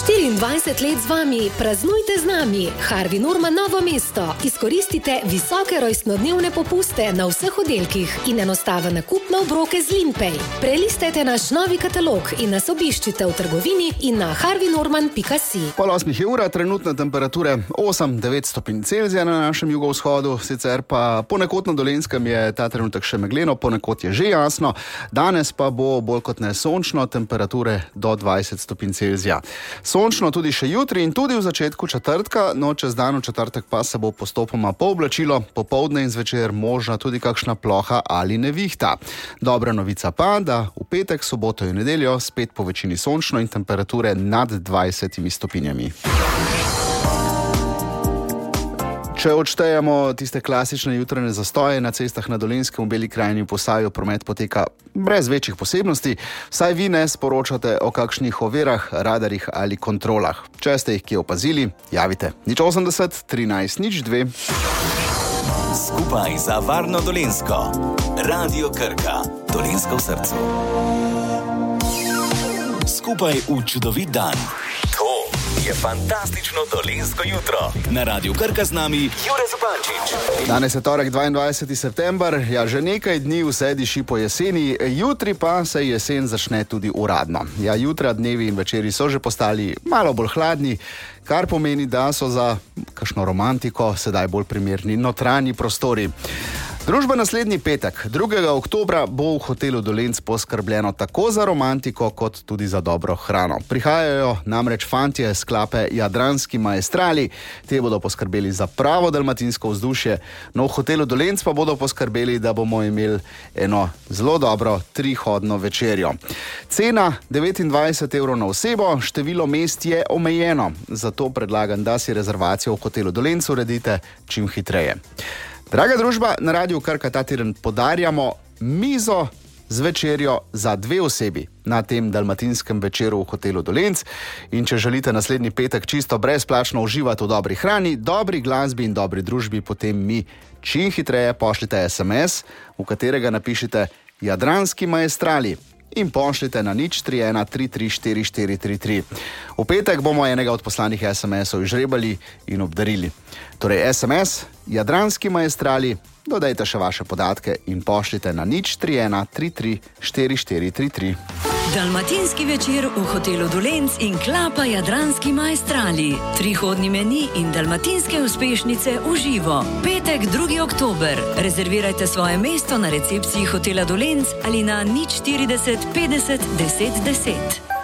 24 let z vami, praznujte z nami. Harvey Norman Novo mesto. Izkoristite visoke rojstnodnevne popuste na vseh oddelkih in enostaven nakup na obroke z Limpay. Prelistajte naš novi katalog in nas obiščite v trgovini in na harveynorman.si. Pol 8 je ura, trenutne temperature 8-9 stopinj Celzija na našem jugovzhodu, sicer pa ponekod na Dolenjskem je ta trenutek še megleno, ponekod je že jasno. Danes pa bo bolj kot ne sončno, temperature do 20 stopinj Celzija. Sončno tudi še jutri in tudi v začetku četrtka, no čez dan v četrtek pa se bo postopoma pooblačilo, popoldne in zvečer možna tudi kakšna ploha ali nevihta. Dobra novica pa, da v petek, soboto in nedeljo spet po večini sončno in temperature nad 20 stopinjami. Če odštejemo tiste klasične jutranje zastoje na cestah na Dolenjskem, v Beli krajini in Posavju, promet poteka brez večjih posebnosti, saj vi ne sporočate o kakšnih ovirah, radarjih ali kontrolah. Če ste jih kje opazili, javite. 080 13 02. Skupaj za varno Dolenjsko. Radio Krka. Dolenjsko v srcu. Skupaj v čudovit dan. To je fantastično dolenjsko jutro. Na Radio Krka z nami Jure Zupančič. Danes je torek 22. september, ja že nekaj dni vse diši po jeseni, jutri pa se jesen začne tudi uradno. Ja, jutra, dnevi in večeri so že postali malo bolj hladni, kar pomeni, da so za kakšno romantiko sedaj bolj primerni notranji prostori. Družba naslednji petek, 2. oktobra, bo v hotelu Dolenc poskrbljeno tako za romantiko, kot tudi za dobro hrano. Prihajajo namreč fantje s klape Jadranski maestrali, te bodo poskrbeli za pravo dalmatinsko vzdušje, no v hotelu Dolenc pa bodo poskrbeli, da bomo imeli eno zelo dobro 3-hodno večerjo. Cena 29 evrov na osebo, število mest je omejeno, zato predlagam, da si rezervacijo v hotelu Dolenc uredite čim hitreje. Draga družba, na Radiu Krka ta teden podarjamo mizo z večerjo za 2 osebi na tem dalmatinskem večeru v hotelu Dolenc. In če želite naslednji petek čisto brezplačno uživati v dobri hrani, dobri glasbi in dobri družbi, potem mi čim hitreje pošljite SMS, v katerega napišite Jadranski maestrali in pošljite na 031 334433. V petek bomo enega od poslanih SMS-ov izžrebali in obdarili. Torej SMS, Jadranski maestrali, dodajte še vaše podatke in pošljite na 031 334433. Dalmatinski večer v hotelu Dolenc in klapa Jadranski maestrali. 3-hodni meni in dalmatinske uspešnice v živo. Petek, 2. oktober. Rezervirajte svoje mesto na recepciji hotela Dolenc ali na 040 50 10 10.